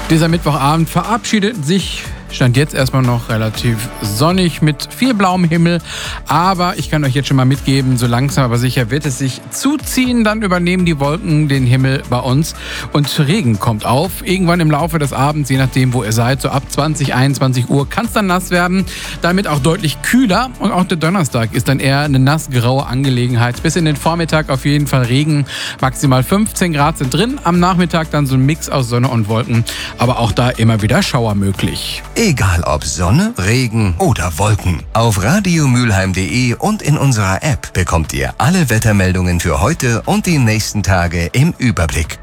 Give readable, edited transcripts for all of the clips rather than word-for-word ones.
Dieser Mittwochabend verabschiedet sich, stand jetzt erstmal noch relativ sonnig mit viel blauem Himmel. Aber ich kann euch jetzt schon mal mitgeben, so langsam aber sicher wird es sich zuziehen. Dann übernehmen die Wolken den Himmel bei uns und Regen kommt auf. Irgendwann im Laufe des Abends, je nachdem wo ihr seid, so ab 20, 21 Uhr kann es dann nass werden. Damit auch deutlich kühler und auch der Donnerstag ist dann eher eine nassgraue Angelegenheit. Bis in den Vormittag auf jeden Fall Regen, maximal 15 Grad sind drin. Am Nachmittag dann so ein Mix aus Sonne und Wolken, aber auch da immer wieder Schauer möglich. Egal ob Sonne, Regen oder Wolken. Auf radiomülheim.de und in unserer App bekommt ihr alle Wettermeldungen für heute und die nächsten Tage im Überblick.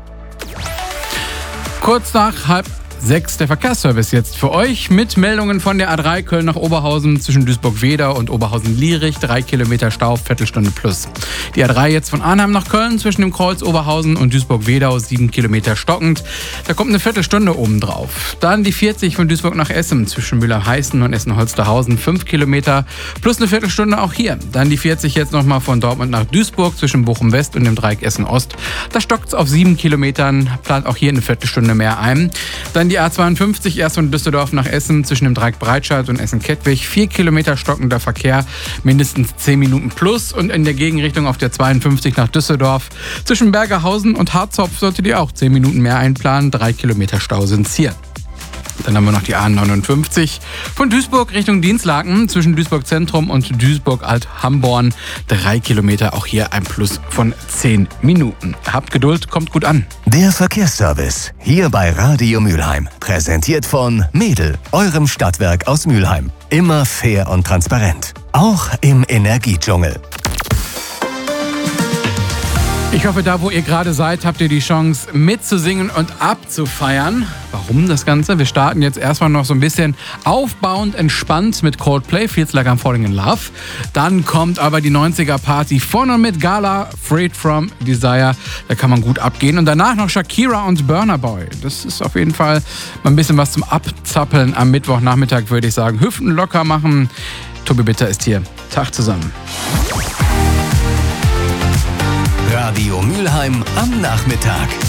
Kurz nach 5:30 der Verkehrsservice jetzt für euch mit Meldungen von der A3 Köln nach Oberhausen zwischen Duisburg-Wedau und Oberhausen-Lierich. 3 Kilometer Stau, Viertelstunde plus. Die A3 jetzt von Arnheim nach Köln zwischen dem Kreuz Oberhausen und Duisburg-Wedau, 7 Kilometer stockend. Da kommt eine Viertelstunde oben drauf. Dann die 40 von Duisburg nach Essen zwischen Müller-Heißen und Essen-Holsterhausen, 5 Kilometer plus eine Viertelstunde auch hier. Dann die 40 jetzt nochmal von Dortmund nach Duisburg zwischen Bochum-West und dem Dreieck Essen-Ost. Da stockt es auf 7 Kilometern, plant auch hier eine Viertelstunde mehr ein. Dann die A52 erst von Düsseldorf nach Essen zwischen dem Dreieck Breitscheid und Essen-Kettwig. 4 Kilometer stockender Verkehr, mindestens 10 Minuten plus. Und in der Gegenrichtung auf der 52 nach Düsseldorf zwischen Bergerhausen und Harzopf solltet ihr auch 10 Minuten mehr einplanen. 3 Kilometer Stau sind es hier. Dann haben wir noch die A59 von Duisburg Richtung Dinslaken zwischen Duisburg Zentrum und Duisburg Alt-Hamborn. 3 Kilometer, auch hier ein Plus von 10 Minuten. Habt Geduld, kommt gut an. Der Verkehrsservice hier bei Radio Mülheim. Präsentiert von Medel, eurem Stadtwerk aus Mülheim. Immer fair und transparent. Auch im Energiedschungel. Ich hoffe, da wo ihr gerade seid, habt ihr die Chance mitzusingen und abzufeiern. Warum das Ganze? Wir starten jetzt erstmal noch so ein bisschen aufbauend entspannt mit Coldplay, Feels Like I'm Falling in Love. Dann kommt aber die 90er Party von und mit Gala, Freed from Desire. Da kann man gut abgehen. Und danach noch Shakira und Burna Boy. Das ist auf jeden Fall mal ein bisschen was zum Abzappeln am Mittwochnachmittag, würde ich sagen. Hüften locker machen. Tobi Bitter ist hier. Tag zusammen. Radio Mülheim am Nachmittag.